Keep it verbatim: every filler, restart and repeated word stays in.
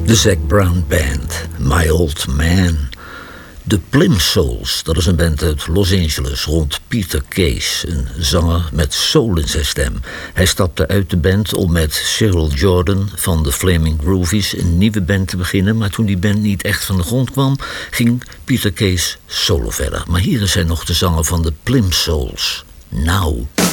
De Zac Brown Band, My Old Man. De Plimsouls, dat is een band uit Los Angeles rond Peter Case, een zanger met soul in zijn stem. Hij stapte uit de band om met Cyril Jordan van de Flaming Groovies een nieuwe band te beginnen, maar toen die band niet echt van de grond kwam, ging Peter Case solo verder. Maar hier is hij nog de zanger van de Plimsouls. Nou.